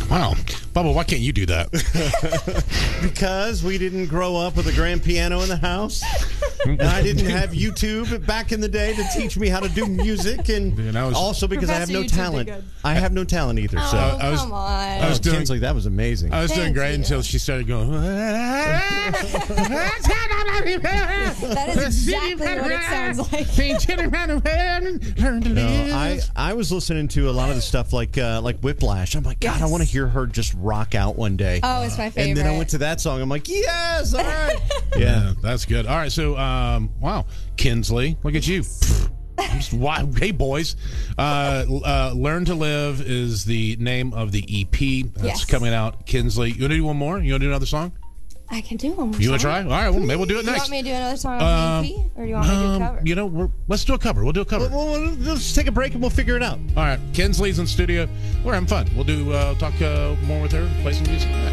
Wow. Bubba, why can't you do that? Because we didn't grow up with a grand piano in the house. And I didn't have YouTube back in the day to teach me how to do music. And also because I have no talent. I have no talent either. So Come on. I was doing, Kinsley, that was amazing. I was doing great until she started going. That is exactly what it sounds like. No, I was listening to a lot of the stuff like Whiplash. I'm like, God, I want to hear her just rock out one day. Oh, it's my favorite. And then I went to that song. I'm like, yes, all right. Yeah, that's good. All right, so wow, Kinsley, look at you. Hey, boys. Learn to Live is the name of the EP that's coming out. Kinsley, you want to do one more? You want to do another song? I can do one more You want to song. try? All right, well, maybe we'll do it next. You want me to do another song on the EP? Or do you want me to do a cover? You know, let's do a cover. We'll do a cover. Well, let's take a break and we'll figure it out. All right, Kinsley's in studio. We're having fun. We'll do talk more with her, play some music.